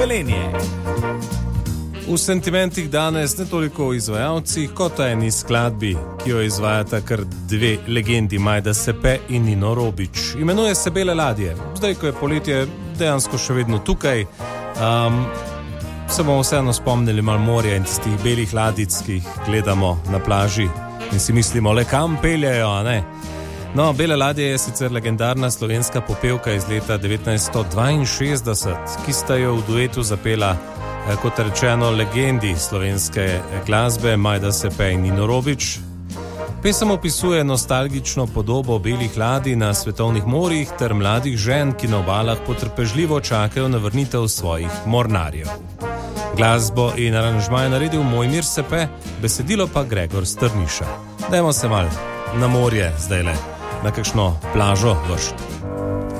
Velenje. V sentimentih danes ne toliko o izvajalcih, kot o eni skladbi, ki jo izvajata kar dve legendi, Majda Sepe in Nino Robič. Imenuje se Bele ladje. Zdaj, ko je poletje dejansko še vedno tukaj, se bomo vseeno spomnili malo morja in tistih belih ladic, ki jih gledamo na plaži in si mislimo, le kam peljajo, a ne? No, Bele ladje je sicer legendarna slovenska popevka iz leta 1962, ki sta jo v duetu zapela, kot rečeno, legendi slovenske glasbe Majda Sepe in Nino Robič. Pesem opisuje nostalgično podobo belih ladij na svetovnih morjih ter mladih žen, ki na obalah potrpežljivo čakajo na vrnitev svojih mornarjev. Glasbo in aranžma je naredil Mojmir Sepe, besedilo pa Gregor Strniša. Dajmo se mal na morje zdajle, na kakšno plažo vršt.